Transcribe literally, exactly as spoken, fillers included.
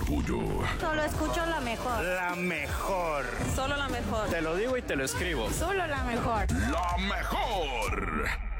orgullo. Solo escucho la mejor. La mejor. Solo la mejor. Te lo digo y te lo escribo. Solo la mejor. La mejor.